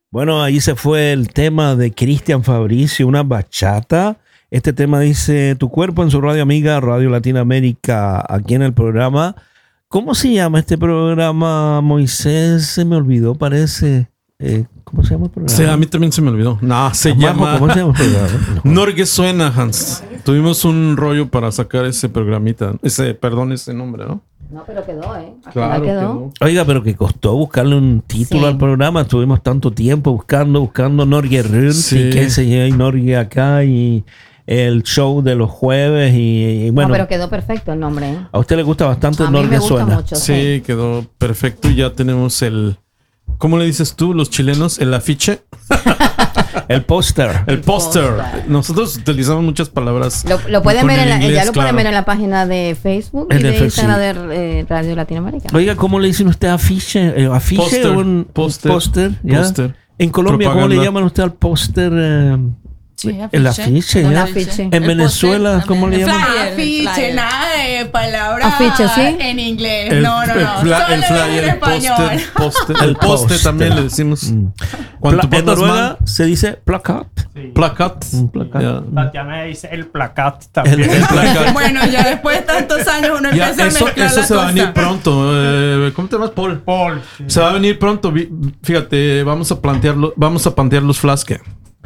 Bueno, ahí se fue el tema de Cristian Fabricio, una bachata. Este tema dice Tu cuerpo en su radio amiga, Radio Latinoamérica, aquí en el programa. ¿Cómo se llama este programa, Moisés? Se me olvidó, parece. ¿Cómo se llama el programa? Sí, a mí también se me olvidó. No, se llama... ¿Cómo se llama el programa? Norge Suena, Hans. Tuvimos un rollo para sacar ese programita. Ese nombre, ¿no? No, pero quedó, Claro, quedó. Oiga, pero que costó buscarle un título Sí. al programa. Estuvimos tanto tiempo buscando Norge Runt Sí. y qué sé yo, y Norge acá y el show de los jueves y bueno. No, pero quedó perfecto el nombre. A usted le gusta bastante A mí Norge me gusta Suena. mucho. Sí, quedó perfecto. Y ya tenemos el... ¿Cómo le dices tú, los chilenos? El afiche. El póster. El póster. póster. Nosotros utilizamos muchas palabras. Lo pueden con ver el ya inglés, lo pueden ver en la página de Facebook En y de el Instagram Facebook. de Radio Latinoamérica. Oiga, ¿cómo le dicen usted afiche? ¿Afiche Póster, o un póster, póster? ¿Ya? póster. En Colombia, ¿cómo Propaganda. le llaman usted al póster? Sí, El afiche, Un ¿ya? afiche. En Venezuela, ¿cómo le llaman? Afiche, nada de palabras Afiche, ¿sí? en inglés. El, no. el Solo flyer, en el español. póster. El El poste póster. también le decimos. Cuando tú En portas Noruega mal, se dice placat. placat. placat. Ya. Tatiana dice el placat también. El Placat. Bueno, ya después de tantos años uno Ya, empieza a mezclar eso la se va a venir cosa. pronto. ¿Cómo te llamas, Paul? Paul. Sí. Se va a venir pronto. Fíjate, vamos a plantear los flaske.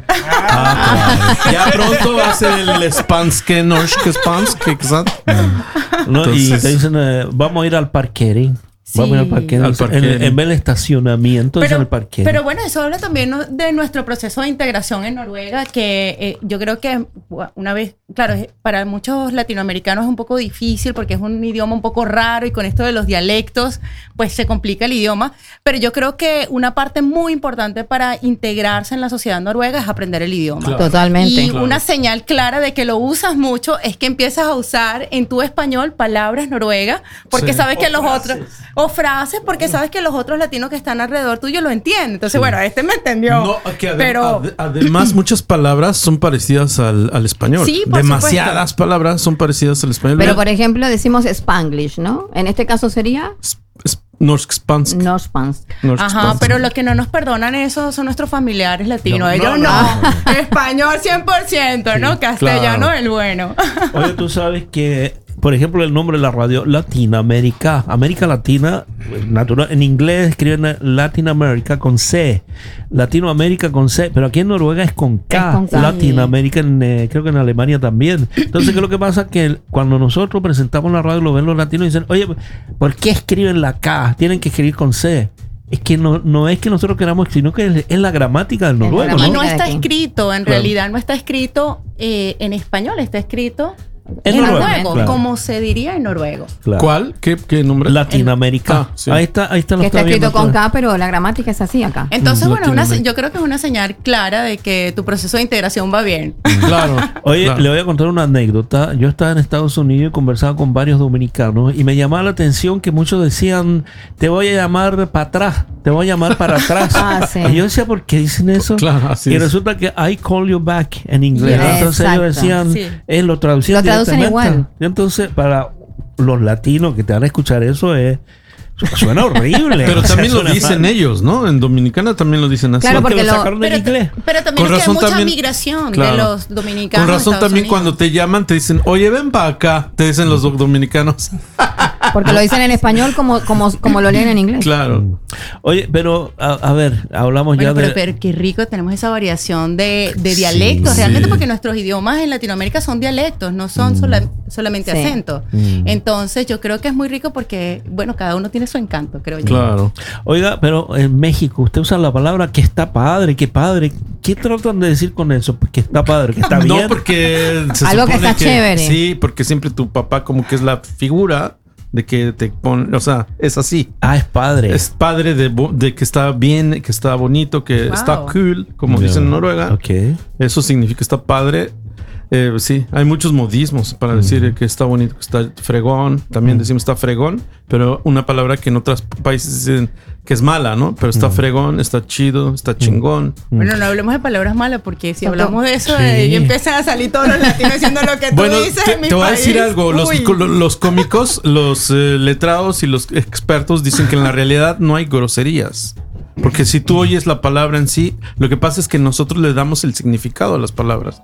Ya pronto va a ser el Spanske, Norske Spanske, exacto. ¿No? Y Entonces- te dicen, vamos a ir al parquering. Sí. Vamos a ir al parquering. Al parquering. En vez del estacionamiento, dicen el parquering. Pero bueno, eso habla también, ¿no?, de nuestro proceso de integración en Noruega, que yo creo que una vez, claro, para muchos latinoamericanos es un poco difícil porque es un idioma un poco raro y con esto de los dialectos, pues se complica el idioma. Pero yo creo que una parte muy importante para integrarse en la sociedad noruega es aprender el idioma. Claro. Totalmente. Y una señal clara de que lo usas mucho es que empiezas a usar en tu español palabras noruegas, porque Sí. sabes que O los frases. otros, o frases, porque sabes que los otros latinos que están alrededor tuyo lo entienden. Entonces, bueno, este me entendió. No, que pero además muchas palabras son parecidas al español. Sí, por demasiadas palabras son parecidas al español. Pero por ejemplo decimos Spanglish, ¿no? En este caso sería Norsk Spansk. Norspansk. Norsk ajá, Spansk. pero los que no nos perdonan eso son nuestros familiares latinos. No, Ellos no, no. Español 100%, ¿no? Castellano claro. el bueno. Oye, tú sabes que, por ejemplo, el nombre de la radio, Latinoamérica, América Latina, natural, en inglés escriben Latin America con C, Latinoamérica con C, pero aquí en Noruega es con K, Es con K. Latinoamérica, creo que en Alemania también. Entonces, ¿qué es lo que pasa? Que cuando nosotros presentamos la radio, lo ven los latinos y dicen, oye, ¿por qué escriben la K? Tienen que escribir con C. Es que no es que nosotros queramos, sino que es la gramática del noruego, Y ¿no? no está Aquí. escrito, en Claro. realidad no está escrito en español, está escrito En en noruego, noruego, claro. como se diría en noruego. Claro. ¿Cuál? ¿Qué nombre? Latinoamérica. Ah, sí. Ahí está lo Que está está escrito viendo con todo. K, pero la gramática es así acá. Entonces, bueno, Latinoamérica. yo creo que es una señal clara de que tu proceso de integración va bien. Claro. Oye, claro. le voy a contar una anécdota. Yo estaba en Estados Unidos y conversaba con varios dominicanos y me llamaba la atención que muchos decían, te voy a llamar para atrás, te voy a llamar para atrás. Ah, sí. Y yo decía, ¿por qué dicen eso? Claro, así y es. resulta que I call you back en inglés. Yeah, Entonces exacto. ellos decían, Sí. lo traducían Lo traducen directamente. igual. Y entonces, para los latinos que te van a escuchar eso, suena horrible. Pero O sea, también lo suena dicen mal. ellos, ¿no? En Dominicana también lo dicen así. Claro, Porque porque lo lo- sacaron del inglés. Pero también Con es que hay razón mucha también- migración claro. de los dominicanos. Con a razón Estados también Unidos. cuando te llaman te dicen, oye, ven para acá. Te dicen los dominicanos. Porque lo dicen en español como lo leen en inglés. Claro. Oye, pero a ver, hablamos Bueno, ya pero, de... pero qué rico tenemos esa variación de dialectos, sí. realmente, porque nuestros idiomas en Latinoamérica son dialectos, no son solamente Sí. acentos. Entonces yo creo que es muy rico porque, bueno, cada uno tiene su encanto, creo yo. Claro. Oiga, pero en México usted usa la palabra que está padre, que padre. ¿Qué tratan de decir con eso? Que está padre, que está bien. No, porque se Algo que supone está chévere. Sí, porque siempre tu papá como que es la figura de que te pone, o sea, es así. Ah, es padre. Es padre de que está bien, que está bonito, que Wow. está cool, como dicen en Noruega. Ok. Eso significa que está padre. Sí, hay muchos modismos para decir que está bonito, que está fregón. También decimos está fregón, pero una palabra que en otros países dicen que es mala, ¿no? Pero está fregón, está chido, está chingón. Bueno, no hablemos de palabras malas porque si hablamos de eso, Sí. y empiezan a salir todos los latinos diciendo lo que tú Bueno, dices en mi te voy a país. decir algo. Uy. Los cómicos, los letrados y los expertos dicen que en la realidad no hay groserías. Porque si tú oyes la palabra en sí, lo que pasa es que nosotros le damos el significado a las palabras.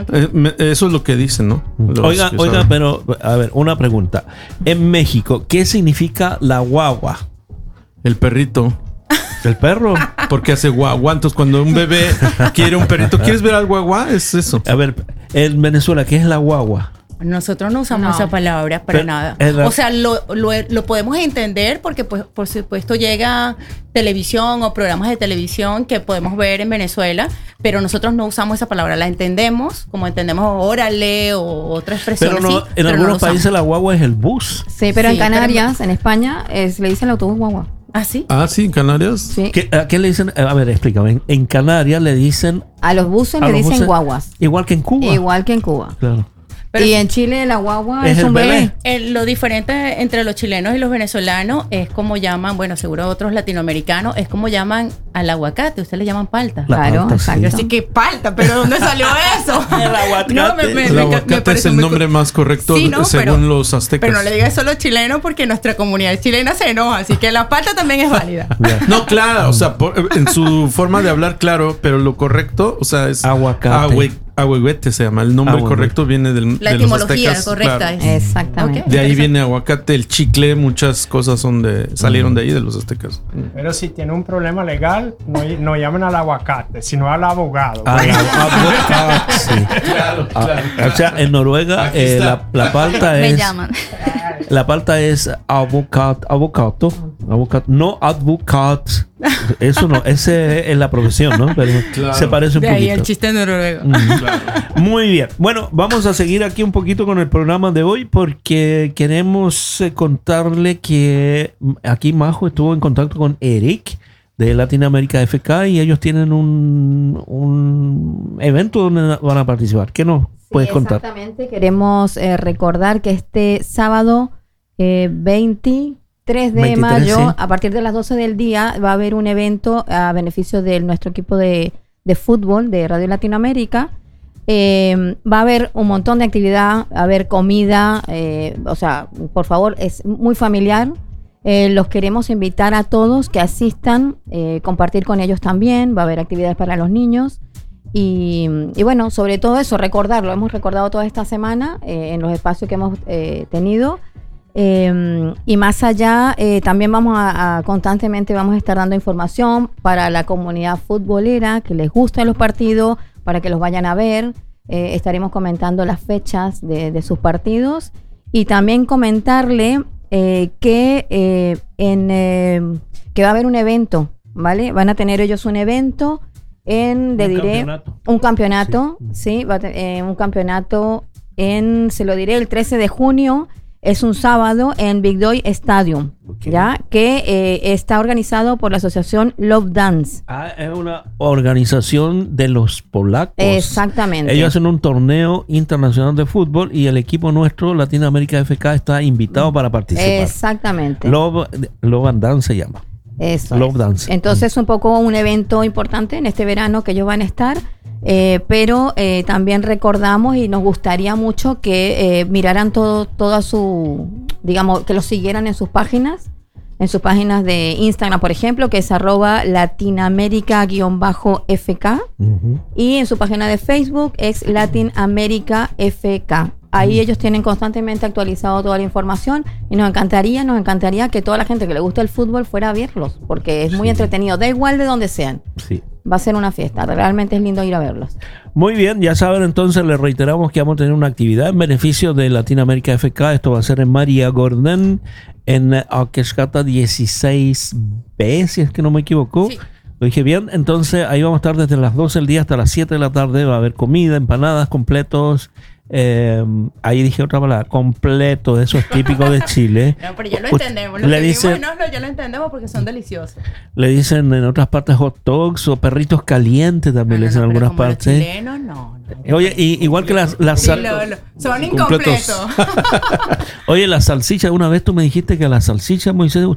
Eso es lo que dicen, ¿no? Oiga, pero a ver, una pregunta. En México, ¿qué significa la guagua? El perrito. ¿El perro? Porque hace guagua. Entonces, cuando un bebé quiere un perrito, ¿quieres ver al guagua? Es eso. A ver, en Venezuela, ¿qué es la guagua? Nosotros no usamos esa palabra para nada. O sea, lo podemos entender porque, pues, por supuesto, llega televisión o programas de televisión que podemos ver en Venezuela, pero nosotros no usamos esa palabra. La entendemos como entendemos órale o otra expresión pero así. En algunos países la guagua es el bus. Sí, pero en Canarias, en España, le dicen el autobús guagua. ¿Ah, sí? Ah, sí, en Canarias. Sí. ¿A qué le dicen? A ver, explícame. En Canarias le dicen... A los buses le dicen guaguas. Igual que en Cuba. Igual que en Cuba. Claro. Pero y en Chile la guagua es es un el bebé. Lo diferente entre los chilenos y los venezolanos es como llaman, bueno, seguro otros latinoamericanos, es como llaman al aguacate. Ustedes le llaman palta. Claro, exacto. Yo sí que palta, pero ¿dónde salió eso? El aguacate. No, El aguacate es el nombre más correcto según los aztecas. Pero no le digas solo chileno porque nuestra comunidad chilena se enoja, así que la palta también es válida. No, claro, o sea, en su forma de hablar, claro, pero lo correcto, o sea, es aguacate. Ahuehuete se llama. El nombre correcto viene de los aztecas. La etimología correcta claro. es. Exactamente. Okay. De ahí viene aguacate, el chicle, muchas cosas salieron de ahí, de los aztecas. Pero si tiene un problema legal, no llamen al aguacate, sino al abogado. Abogado, sí. Claro. O sea, en Noruega la palta Me es... llaman. La palta es avocato, no advocat. Eso no, ese es la profesión, ¿no? Pero claro. Se parece un de poquito. ahí el chiste noruego. Claro. Muy bien. Bueno, vamos a seguir aquí un poquito con el programa de hoy porque queremos contarle que aquí Majo estuvo en contacto con Eric de Latinoamérica FK y ellos tienen un evento donde van a participar. ¿Qué nos puedes contar? Exactamente. Queremos recordar que este sábado 23 de mayo, sí. a partir de las 12 del día, va a haber un evento a beneficio de nuestro equipo de fútbol de Radio Latinoamérica. Va a haber un montón de actividad, va a haber comida, o sea, por favor, es muy familiar. Los queremos invitar a todos que asistan, compartir con ellos también, va a haber actividades para los niños y bueno, sobre todo eso, recordarlo, hemos recordado toda esta semana en los espacios que hemos tenido. Y más allá, también constantemente vamos a estar dando información para la comunidad futbolera que les gusten los partidos, para que los vayan a ver. Estaremos comentando las fechas de sus partidos y también comentarle que va a haber un evento, ¿vale? Van a tener ellos un evento un campeonato, sí, un campeonato se lo diré, el 13 de junio. Es un sábado en Big Doy Stadium, okay. ¿Ya? Que está organizado por la asociación Love Dance. Es una organización de los polacos. Exactamente. Ellos hacen un torneo internacional de fútbol y el equipo nuestro, Latinoamérica FK, está invitado para participar. Exactamente. Love Dance se llama. Eso. Love Dance. Entonces, un poco un evento importante en este verano que ellos van a estar. Pero también recordamos y nos gustaría mucho que miraran toda su, digamos, que lo siguieran en sus páginas de Instagram, por ejemplo, que es @Latinoamérica_FK, y en su página de Facebook es Latinoamérica FK. Ahí ellos tienen constantemente actualizado toda la información y nos encantaría que toda la gente que le gusta el fútbol fuera a verlos, porque es muy entretenido, da igual de donde sean. Sí. Va a ser una fiesta, realmente es lindo ir a verlos. Muy bien, ya saben, entonces les reiteramos que vamos a tener una actividad en beneficio de Latinoamérica FK. Esto va a ser en María Gordon, en Aquescata 16B, si es que no me equivoco. Sí. Lo dije bien. Entonces ahí vamos a estar desde las 12 del día hasta las 7 de la tarde. Va a haber comida, empanadas, completos. Ahí dije otra palabra, completo, eso es típico de Chile. No, pero ya lo entendemos. Ya lo entendemos porque son deliciosos. Le dicen en otras partes hot dogs o perritos calientes también, le dicen en algunas partes. Los chilenos, no. Oye, igual que las son incompletos. Oye, las salchichas, una vez tú me dijiste que las salchichas, Moisés,